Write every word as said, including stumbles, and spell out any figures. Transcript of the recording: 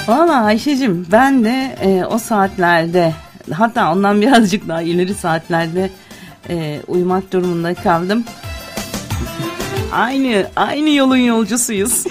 Valla Ayşe'cim ben de e, o saatlerde, hatta ondan birazcık daha ileri saatlerde e, uyumak durumunda kaldım. Aynı aynı yolun yolcusuyuz.